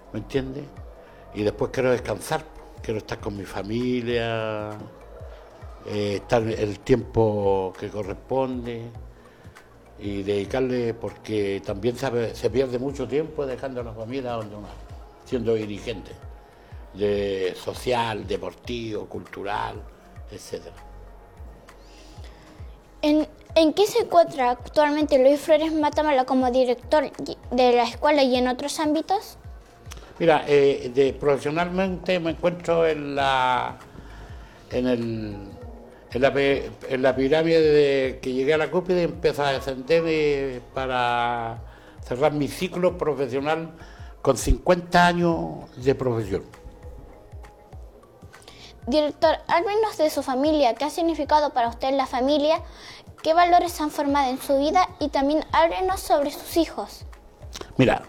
¿me entiendes? Y después quiero descansar, quiero estar con mi familia, estar el tiempo que corresponde y dedicarle, porque también se pierde mucho tiempo dejando a la familia abandonada, siendo dirigente de social, deportivo, cultural, etcétera. ¿En qué se encuentra actualmente Luis Flores Matamala como director de la escuela y en otros ámbitos? Mira, profesionalmente me encuentro en la pirámide de que llegué a la cúspide y empiezo a descender para cerrar mi ciclo profesional con 50 años de profesión. Director, háblenos de su familia, qué ha significado para usted la familia, qué valores han formado en su vida y también háblenos sobre sus hijos. Mira,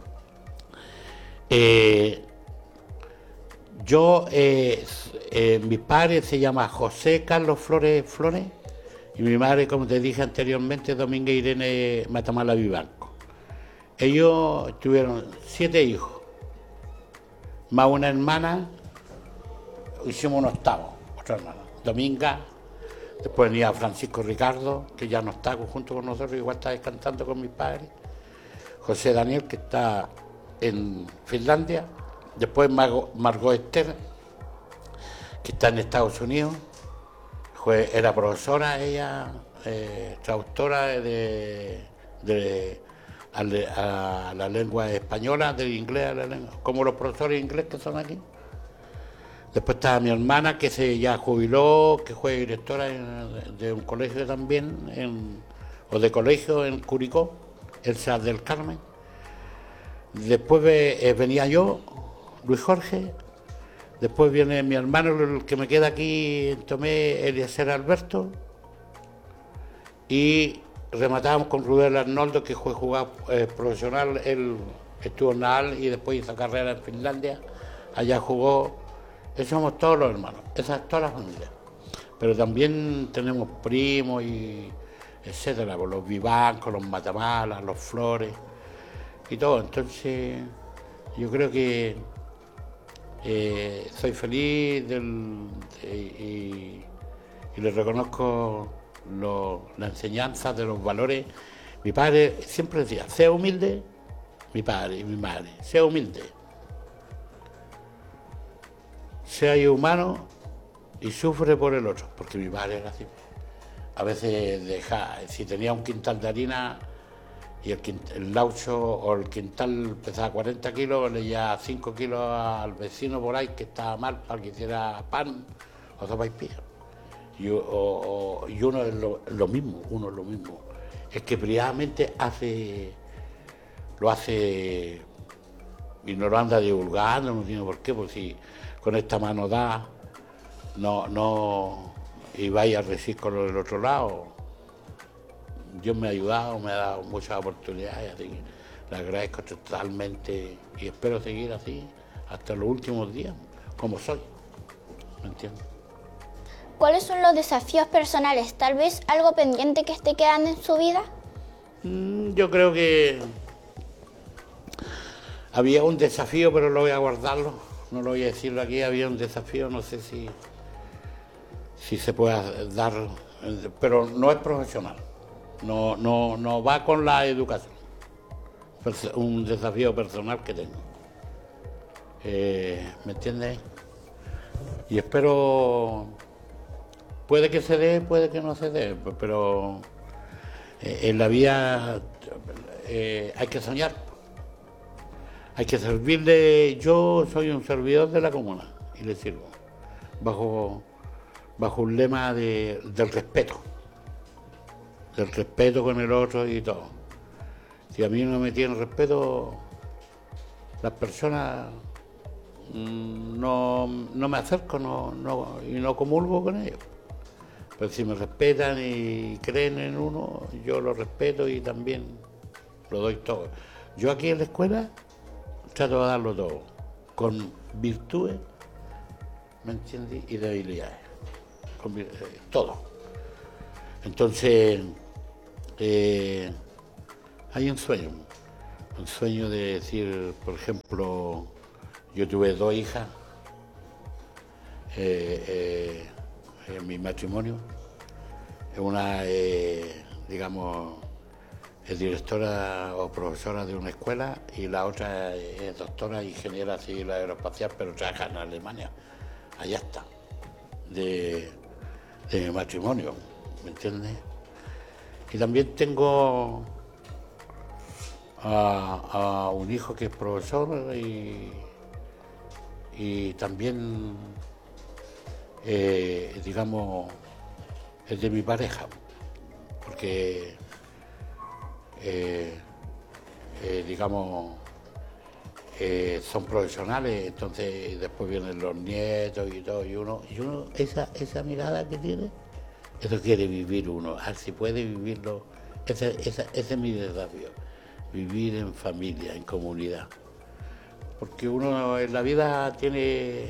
mi padre se llama José Carlos Flores Flores y mi madre, como te dije anteriormente, Dominga Irene Matamala Vivanco. Ellos tuvieron 7 hijos, más una hermana, hicimos un octavo, otra hermana, Dominga, después venía Francisco Ricardo, que ya no está junto con nosotros, igual está descansando con mis padres, José Daniel, que está en Finlandia, después Margot Esther, que está en Estados Unidos, era profesora ella, traductora a la lengua española, del inglés a la lengua, como los profesores de inglés que son aquí. Después está mi hermana, que se ya jubiló, que fue directora de un colegio también, o de colegio en Curicó, Elsa del Carmen. Después venía yo, Luis Jorge. Después viene mi hermano, el que me queda aquí en Tomé, Eliezer Alberto. Y rematábamos con Rubén Arnoldo, que fue jugador profesional. Él estuvo en Naal y después hizo carrera en Finlandia. Allá jugó. Esos somos todos los hermanos, esa es toda la familia. Pero también tenemos primos y etcétera, los Vivancos, los Matamalas, los Flores y todo. Entonces, yo creo que soy feliz y le reconozco la enseñanza de los valores. Mi padre siempre decía, sea humilde, mi padre y mi madre, sea humilde, sea humano y sufre por el otro, porque mi padre era así. A veces si tenía un quintal de harina y el laucho o el quintal pesaba 40 kilos, le llevaba 5 kilos al vecino por ahí que estaba mal para que hiciera pan o sopa y pilla. Y uno es lo mismo. Es que privadamente lo hace y no lo anda divulgando, no tiene por qué, porque si con esta mano da, y vaya a recibir con lo del otro lado. Dios me ha ayudado, me ha dado muchas oportunidades, así que le agradezco totalmente y espero seguir así hasta los últimos días, como soy, ¿me entiendes? ¿Cuáles son los desafíos personales? Tal vez algo pendiente que esté quedando en su vida. Yo creo que había un desafío, pero lo voy a guardarlo, no lo voy a decirlo aquí. Había un desafío, no sé si se puede dar, pero no es profesional, no va con la educación. Un desafío personal que tengo, ¿me entiendes? Y espero, puede que se dé, puede que no se dé, pero en la vida hay que soñar, hay que servirle. Yo soy un servidor de la comuna y le sirvo bajo un lema del respeto con el otro y todo. Si a mí no me tienen respeto, las personas no me acerco y no comulgo con ellos. Pero si me respetan y creen en uno, yo lo respeto y también lo doy todo. Yo aquí en la escuela trato de darlo todo, con virtudes, ¿me entiendes? Y debilidades, todo. Entonces, hay un sueño. un sueño de decir, por ejemplo, yo tuve 2 hijas en mi matrimonio. Una, digamos, es directora o profesora de una escuela y la otra es doctora, ingeniera civil aeroespacial, pero trabaja en Alemania. Allá está, de mi matrimonio, ¿me entiendes? Y también tengo a un hijo que es profesor y también, digamos, es de mi pareja, porque, digamos, son profesionales, entonces después vienen los nietos y todo, y uno esa mirada que tiene, eso quiere vivir uno, a ver si puede vivirlo, ese es mi desafío, vivir en familia, en comunidad, porque uno en la vida tiene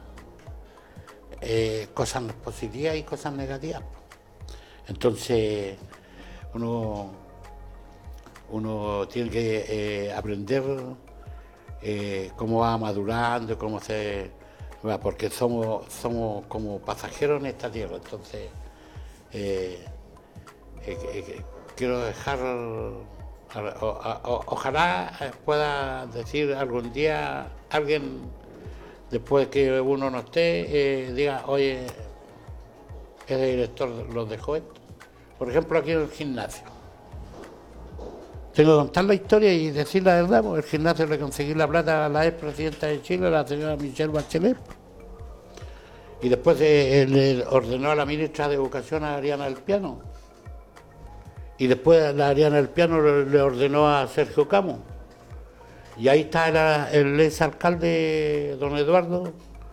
cosas positivas y cosas negativas. Entonces uno tiene que aprender cómo va madurando, cómo se va, porque somos como pasajeros en esta tierra. Entonces quiero dejar, ojalá pueda decir algún día alguien, después que uno no esté, diga, oye, ese director los dejó esto. Por ejemplo, aquí en el gimnasio. Tengo que contar la historia y decir la verdad, porque el gimnasio le conseguí la plata a la expresidenta de Chile, la señora Michelle Bachelet. Y después le ordenó a la ministra de Educación, a Ariana del Piano. Y después la Ariana del Piano le ordenó a Sergio Camo. Y ahí está el exalcalde, don Eduardo,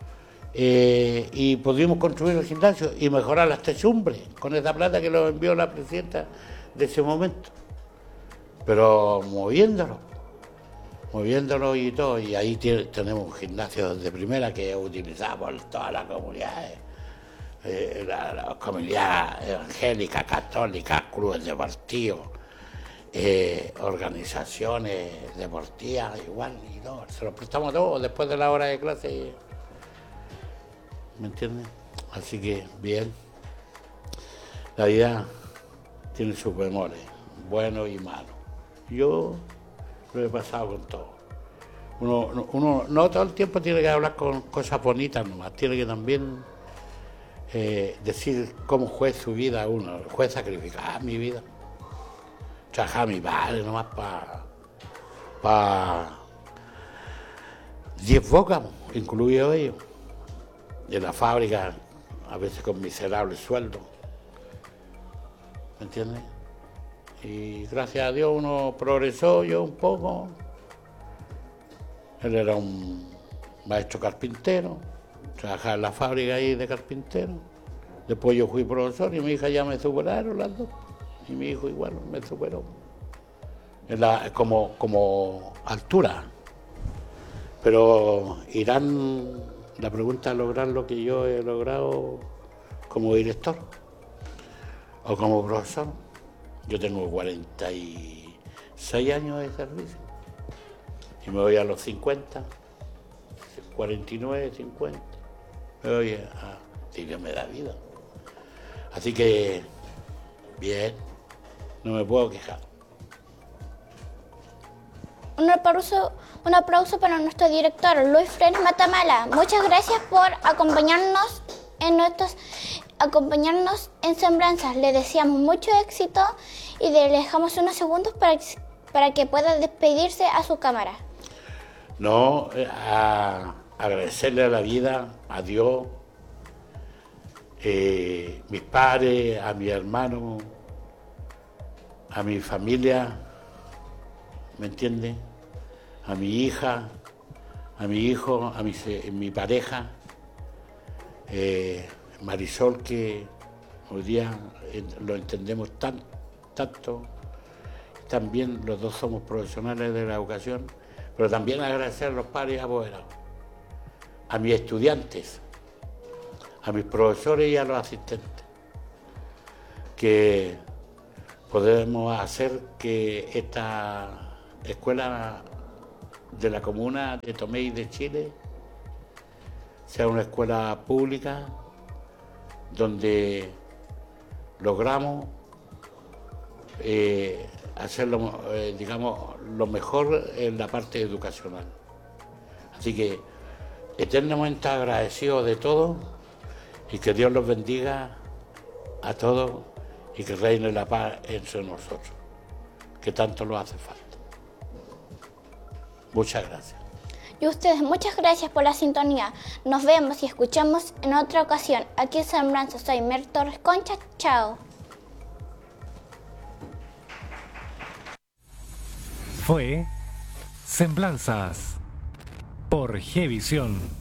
y pudimos construir el gimnasio y mejorar las techumbres con esa plata que lo envió la presidenta de ese momento. Pero moviéndolo y todo, y ahí tenemos un gimnasio de primera que utilizamos por todas las comunidades, la comunidad evangélica, católica, clubes deportivos, organizaciones deportivas igual, y todo, se lo prestamos todo después de la hora de clase, ¿me entiendes? Así que bien, la vida tiene sus bemoles, buenos y malos. Yo lo he pasado con todo. Uno no todo el tiempo tiene que hablar con cosas bonitas nomás, tiene que también decir cómo fue su vida uno. Fue sacrificar mi vida. Trabajar a mi padre nomás para 10 bocas, incluido ellos. De la fábrica, a veces con miserables sueldos. ¿Me entiendes? Y gracias a Dios uno progresó, yo un poco. Él era un maestro carpintero, trabajaba en la fábrica ahí de carpintero. Después yo fui profesor y mi hija ya me superaron las dos. Y mi hijo igual me superó. Como altura. Pero irán, la pregunta es lograr lo que yo he logrado como director o como profesor. Yo tengo 46 años de servicio y me voy a los 50, 49, 50. Me voy a... Sí que me da vida. Así que, bien, no me puedo quejar. Un aplauso para nuestro director, Luis Frenes Matamala. Muchas gracias por acompañarnos en Semblanzas. Le deseamos mucho éxito y le dejamos unos segundos para que pueda despedirse a su cámara. No, agradecerle a la vida, a Dios, mis padres, a mi hermano, a mi familia, ¿me entiendes? A mi hija, a mi hijo, a mi pareja, Marisol, que hoy día lo entendemos tanto. También los dos somos profesionales de la educación, pero también agradecer a los padres y apoderados, a mis estudiantes, a mis profesores y a los asistentes, que podemos hacer que esta escuela de la comuna de Tomé y de Chile sea una escuela pública donde logramos hacerlo, digamos, lo mejor en la parte educacional. Así que eternamente agradecido de todo y que Dios los bendiga a todos y que reine la paz entre nosotros, que tanto lo hace falta. Muchas gracias. Y ustedes, muchas gracias por la sintonía. Nos vemos y escuchamos en otra ocasión. Aquí en Semblanza, soy Mer Torres Concha. Chao. Fue Semblanzas por Gevisión.